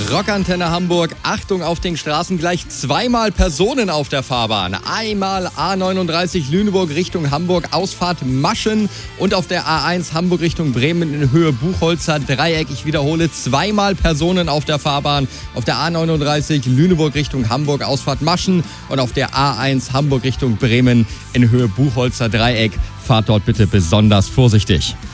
Rockantenne Hamburg, Achtung auf den Straßen, gleich zweimal Personen auf der Fahrbahn. Einmal A39 Lüneburg Richtung Hamburg, Ausfahrt Maschen und auf der A1 Hamburg Richtung Bremen in Höhe Buchholzer Dreieck. Ich wiederhole, zweimal Personen auf der Fahrbahn. Auf der A39 Lüneburg Richtung Hamburg, Ausfahrt Maschen und auf der A1 Hamburg Richtung Bremen in Höhe Buchholzer Dreieck. Fahrt dort bitte besonders vorsichtig.